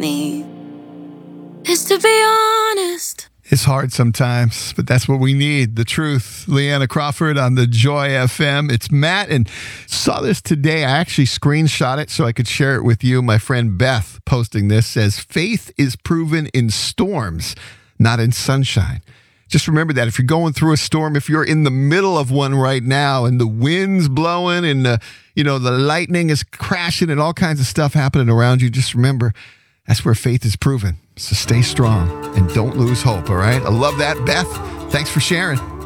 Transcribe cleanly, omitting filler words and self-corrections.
need is to be honest. It's hard sometimes, but that's what we need. The truth. Leanna Crawford on the Joy FM. It's Matt, and saw this today. I actually screenshot it so I could share it with you. My friend Beth posting this says, faith is proven in storms, not in sunshine. Just remember that if you're going through a storm, if you're in the middle of one right now and the wind's blowing and the lightning is crashing and all kinds of stuff happening around you, just remember that's where faith is proven. So stay strong and don't lose hope, all right? I love that, Beth. Thanks for sharing.